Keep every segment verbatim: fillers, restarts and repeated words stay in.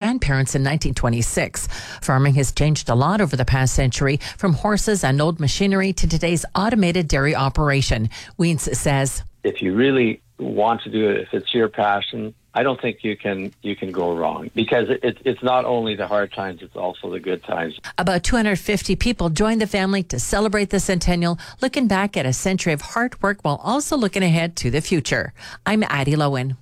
grandparents in nineteen twenty-six. Farming has changed a lot over the past century, from horses and old machinery to today's automated dairy operation. Wiens says, if you really want to do it, if it's your passion, I don't think you can you can go wrong, because it, it, it's not only the hard times, it's also the good times. About two hundred fifty people joined the family to celebrate the centennial, looking back at a century of hard work while also looking ahead to the future. I'm Addie Lowen.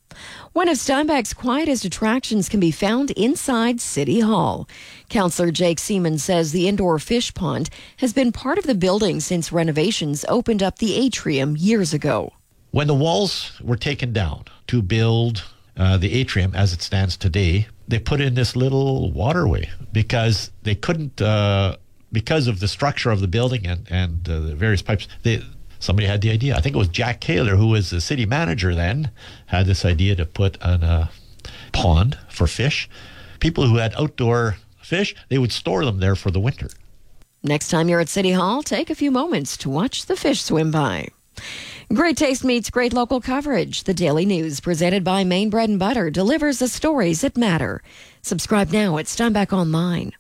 One of Steinbach's quietest attractions can be found inside City Hall. Councillor Jake Seaman says the indoor fish pond has been part of the building since renovations opened up the atrium years ago. When the walls were taken down to build uh, the atrium as it stands today, they put in this little waterway because they couldn't, uh, because of the structure of the building and, and uh, the various pipes, they, somebody had the idea. I think it was Jack Kaler, who was the city manager then, had this idea to put in a pond for fish. People who had outdoor fish, they would store them there for the winter. Next time you're at City Hall, take a few moments to watch the fish swim by. Great taste meets great local coverage. The Daily News, presented by Maine Bread and Butter, delivers the stories that matter. Subscribe now at Steinbach Online.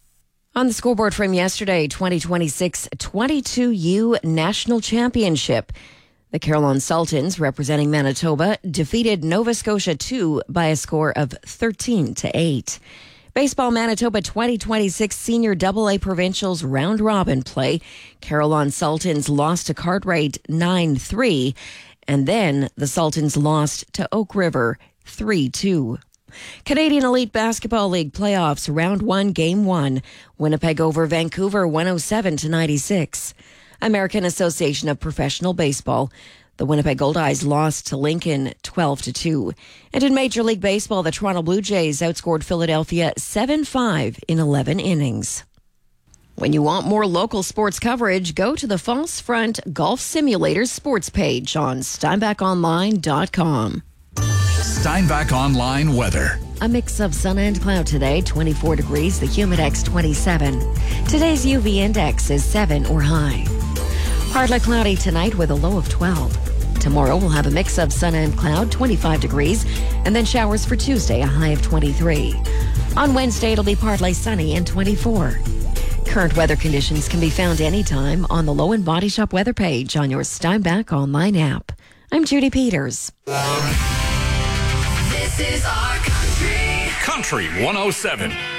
On the scoreboard from yesterday, twenty twenty-six twenty-two U National Championship. The Carillon Sultans, representing Manitoba, defeated Nova Scotia two by a score of thirteen to eight. Baseball Manitoba twenty twenty-six Senior double A Provincials round robin play. Carillon Sultans lost to Cartwright nine three, and then the Sultans lost to Oak River three two. Canadian Elite Basketball League playoffs, round one, game one. Winnipeg over Vancouver one oh seven to ninety-six. American Association of Professional Baseball. The Winnipeg Goldeyes lost to Lincoln twelve to two. And in Major League Baseball, the Toronto Blue Jays outscored Philadelphia seven five in eleven innings. When you want more local sports coverage, go to the False Front Golf Simulators sports page on steinbach online dot com. Steinbach Online weather. A mix of sun and cloud today, twenty-four degrees, the humidex twenty-seven. Today's U V index is seven or high. Partly cloudy tonight with a low of twelve. Tomorrow we'll have a mix of sun and cloud, twenty-five degrees, and then showers for Tuesday, a high of twenty-three. On Wednesday, it'll be partly sunny and twenty-four. Current weather conditions can be found anytime on the Low and Body Shop weather page on your Steinbach Online app. I'm Judy Peters. This is our country. Country one oh seven.